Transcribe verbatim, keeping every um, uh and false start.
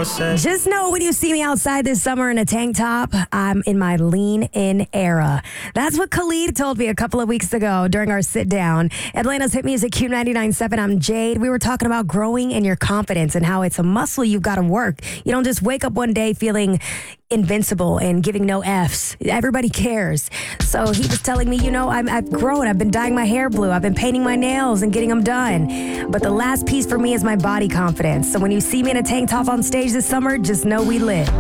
process. Just know when you see me outside this summer in a tank top, I'm in my lean-in era. That's what Khalid told me a couple of weeks ago during our sit-down. Atlanta's Hit Music Q ninety-nine point seven. I'm Jade. We were talking about growing in your confidence and how it's a muscle you've got to work. You don't just wake up one day feeling invincible and giving no F's. Everybody cares. So he was telling me, you know, I'm, I've grown. I've been dyeing my hair blue. I've been painting my nails and getting them done. But the last piece for me is my body confidence. So when you see me in a tank top on stage this summer, just know we lit.